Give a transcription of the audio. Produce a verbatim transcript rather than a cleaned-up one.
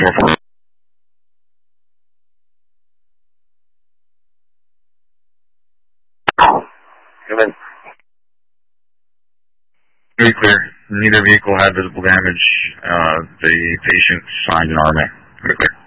Human. Very clear. Neither vehicle had visible damage. Uh, the patient signed an R M A. Very clear.